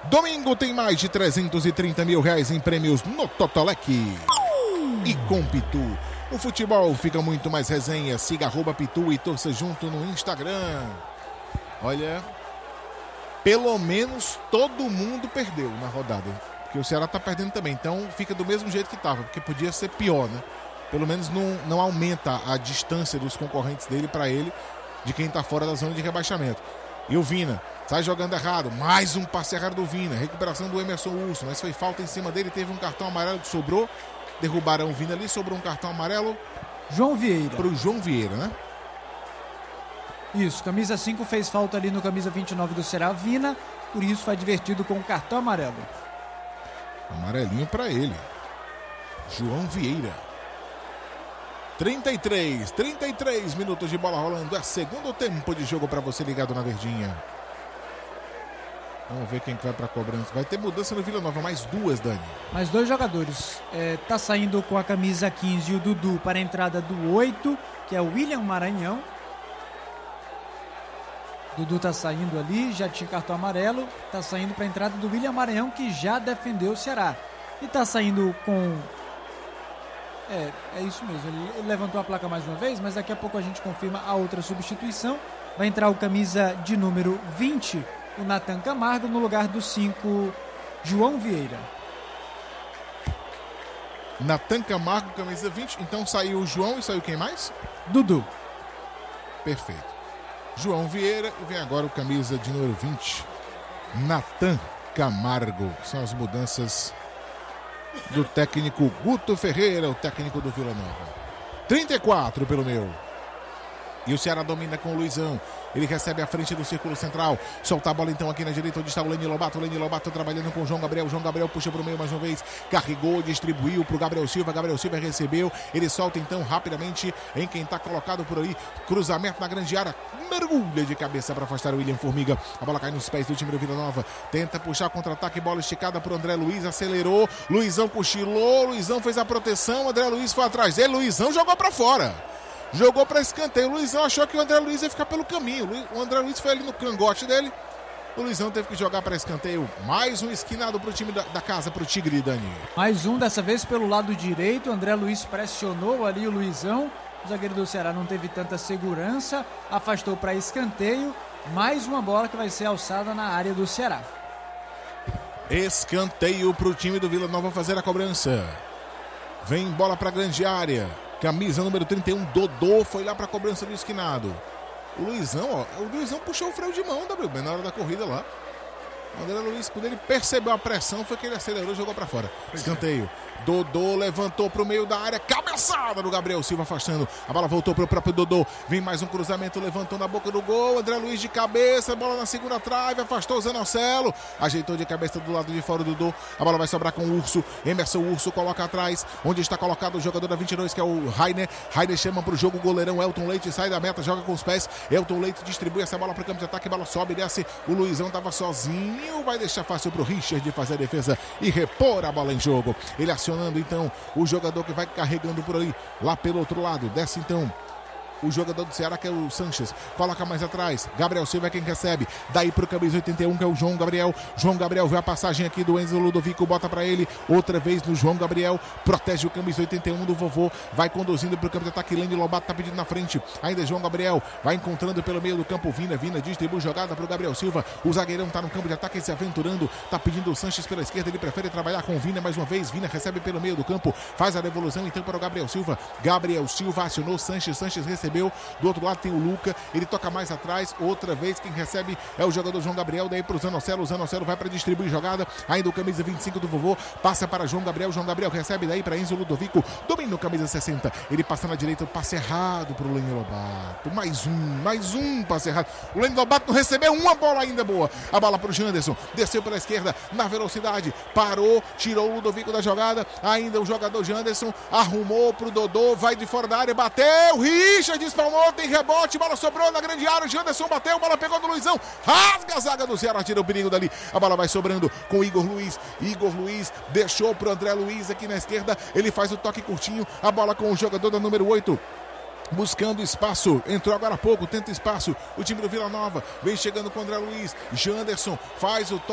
Domingo tem mais de 330 mil reais em prêmios no Totolec. E com Pitu, o futebol fica muito mais resenha. Siga @Pitu e torça junto no Instagram. Olha, pelo menos todo mundo perdeu na rodada. Porque o Ceará tá perdendo também. Então fica do mesmo jeito que tava, porque podia ser pior, né? Pelo menos não aumenta a distância dos concorrentes dele para ele, de quem tá fora da zona de rebaixamento. E o Vina sai jogando errado. Mais um passe errado do Vina. Recuperação do Emerson Urso, mas foi falta em cima dele. Teve um cartão amarelo que sobrou. Derrubaram o Vina ali, sobrou um cartão amarelo. João Vieira. Pro João Vieira, né? Isso, camisa 5 fez falta ali no camisa 29 do Ceará, Vina. Por isso foi advertido com o cartão amarelo. Amarelinho para ele. João Vieira. 33 minutos de bola rolando. É segundo tempo de jogo para você ligado na verdinha. Vamos ver quem que vai para a cobrança. Vai ter mudança no Vila Nova, mais duas, Dani. Mais dois jogadores. Tá saindo com a camisa 15 o Dudu para a entrada do 8, que é o William Maranhão. Dudu tá saindo ali, já tinha cartão amarelo. Tá saindo para a entrada do William Maranhão, que já defendeu o Ceará. E tá saindo com... É isso mesmo, ele levantou a placa mais uma vez, mas daqui a pouco a gente confirma a outra substituição. Vai entrar o camisa de número 20, o Nathan Camargo, no lugar do 5, João Vieira. Nathan Camargo, camisa 20, então saiu o João e saiu quem mais? Dudu. Perfeito. João Vieira e vem agora o camisa de número 20, Nathan Camargo. São as mudanças do técnico Guto Ferreira, o técnico do Vila Nova. 34 pelo meu. E o Ceará domina com o Luizão. Ele recebe a frente do círculo central. Solta a bola então aqui na direita, onde está o Leni Lobato. Leni Lobato trabalhando com o João Gabriel. João Gabriel puxa para o meio mais uma vez. Carregou, distribuiu para o Gabriel Silva. Gabriel Silva recebeu. Ele solta então rapidamente em quem está colocado por aí. Cruzamento na grande área. Mergulha de cabeça para afastar o William Formiga. A bola cai nos pés do time do Vila Nova. Tenta puxar contra-ataque. Bola esticada para o André Luiz. Acelerou. Luizão cochilou. Luizão fez a proteção. André Luiz foi atrás dele. Luizão jogou para fora. Jogou para escanteio. O Luizão achou que o André Luiz ia ficar pelo caminho. O André Luiz foi ali no cangote dele. O Luizão teve que jogar para escanteio. Mais um esquinado para o time da casa, para o Tigre, Dani. Mais um, dessa vez pelo lado direito. O André Luiz pressionou ali o Luizão. O zagueiro do Ceará não teve tanta segurança. Afastou para escanteio. Mais uma bola que vai ser alçada na área do Ceará. Escanteio para o time do Vila Nova fazer a cobrança. Vem bola para a grande área. Camisa número 31, Dodô, foi lá para a cobrança do esquinado. O Luizão puxou o freio de mão, WB, na hora da corrida lá. O André Luiz, quando ele percebeu a pressão, foi que ele acelerou e jogou para fora. Escanteio. Dodô levantou para o meio da área, cabeçada do Gabriel Silva afastando. A bola voltou para o próprio Dodô. Vem mais um cruzamento, levantou na boca do gol. André Luiz de cabeça, bola na segunda trave, afastou o Zanocelo. Ajeitou de cabeça do lado de fora o Dodô. A bola vai sobrar com o Urso. Emerson Urso coloca atrás, onde está colocado o jogador da 22, que é o Rainer. Rainer chama para o jogo o goleirão Elton Leite, sai da meta, joga com os pés. Elton Leite distribui essa bola para o campo de ataque, bola sobe, desce. O Luizão estava sozinho, vai deixar fácil para o Richard fazer a defesa e repor a bola em jogo. Ele acionando então o jogador que vai carregando por ali, lá pelo outro lado, desce então o jogador do Ceará, que é o Sanches, coloca mais atrás, Gabriel Silva é quem recebe, daí pro camisa 81, que é o João Gabriel. João Gabriel vê a passagem aqui do Enzo Ludovico, bota pra ele, outra vez no João Gabriel, protege o camisa 81 do vovô, vai conduzindo pro campo de ataque, Lene Lobato tá pedindo na frente, ainda João Gabriel, vai encontrando pelo meio do campo Vina distribui jogada pro Gabriel Silva, o zagueirão tá no campo de ataque se aventurando, tá pedindo o Sanches pela esquerda, ele prefere trabalhar com o Vina mais uma vez, Vina recebe pelo meio do campo, faz a devolução então para o Gabriel Silva acionou Sanches recebeu. Do outro lado tem o Luca, ele toca mais atrás, outra vez quem recebe é o jogador João Gabriel, daí pro Zanocelo, o Zanocelo vai para distribuir jogada, ainda o camisa 25 do vovô, passa para João Gabriel recebe daí para Enzo Ludovico, domina o camisa 60, ele passa na direita, o passe errado pro Lene Lobato, mais um passe errado, o Lene Lobato não recebeu uma bola ainda boa, a bola pro Janderson, desceu pela esquerda, na velocidade, parou, tirou o Ludovico da jogada, ainda o jogador Janderson, arrumou pro Dodô, vai de fora da área, bateu, Richard espalmou, tem rebote, bola sobrou na grande área, o Janderson bateu, bola pegou do Luizão, rasga a zaga do Ceará, tira o perigo dali, a bola vai sobrando com o Igor Luiz deixou pro André Luiz aqui na esquerda, ele faz o toque curtinho, a bola com o jogador da número 8, buscando espaço, entrou agora há pouco, tenta espaço, o time do Vila Nova, vem chegando com o André Luiz, Janderson faz o toque